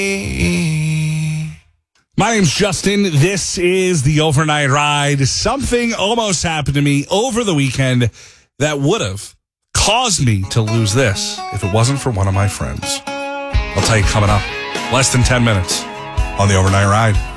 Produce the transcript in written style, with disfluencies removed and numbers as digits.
My name's Justin. This is the Overnight Ride. Something almost happened to me over the weekend that would have caused me to lose this if it wasn't for one of my friends. I'll tell you coming up. Less than 10 minutes on the Overnight Ride.